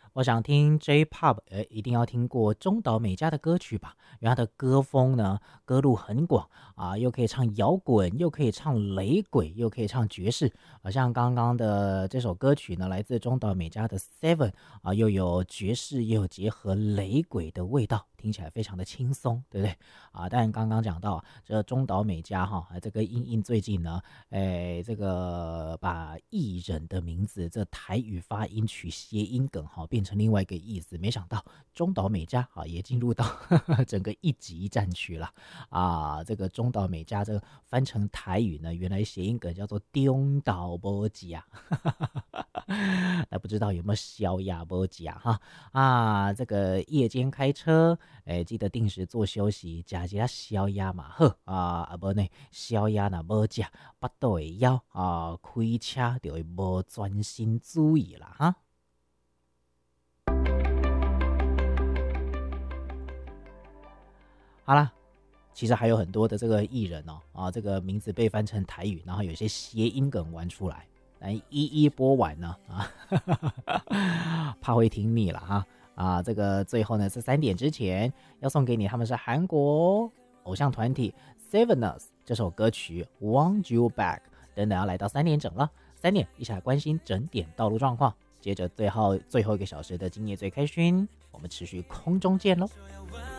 我想听 J-Pop，一定要听过中岛美嘉的歌曲吧？因为她的歌风呢，歌路很广啊，又可以唱摇滚，又可以唱雷鬼，又可以唱爵士。像刚刚的这首歌曲呢，来自中岛美嘉的《Seven》啊，又有爵士，又有结合雷鬼的味道，听起来非常的轻松，对不对？啊，但刚刚讲到这中岛美嘉哈，这个英最近呢，这个把艺人的名字这台语发音取谐音梗哈，变成另外一个意思。没想到中岛美嘉啊也进入到整个一级战区了啊！这个中岛美嘉这个翻成台语呢，原来谐音梗叫做中岛波吉啊，那不知道有没有消压波吉啊哈啊！这个夜间开车，记得定时做休息，加一下消压嘛好啊，不呢消压那无食，腹肚会枵啊，开车就会无专心注意啦哈。好啦，其实还有很多的这个艺人哦，啊，这个名字被翻成台语，然后有些谐音梗玩出来，来一一播完呢啊，怕会听腻了哈啊，这个最后呢是3点之前要送给你，他们是韩国偶像团体 Sevenness 这首歌曲 Want You Back， 等等要来到3点整了，3点一起来关心整点道路状况，接着最后1个小时的今夜最开心，我们持续空中见喽。